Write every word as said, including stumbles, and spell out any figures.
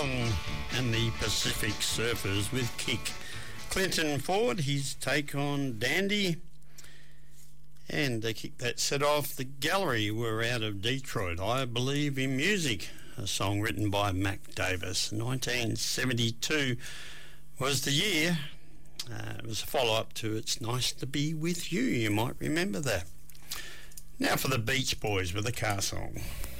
Armstrong and the Pacific Surfers with Kick. Clinton Ford, his take on Dandy. And to kick that set off, the Gallery were out of Detroit. I Believe in Music, a song written by Mac Davis. nineteen seventy-two was the year. Uh, it was a follow-up to It's Nice to Be With You. You might remember that. Now for the Beach Boys with a car song.